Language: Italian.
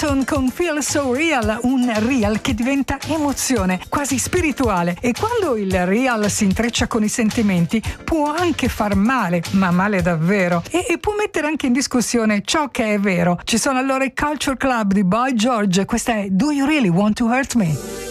Clapton con Feel So Real, un real che diventa emozione, quasi spirituale, e quando il real si intreccia con i sentimenti può anche far male, ma male davvero, e può mettere anche in discussione ciò che è vero. Ci sono allora i Culture Club di Boy George, questa è Do You Really Want to Hurt Me?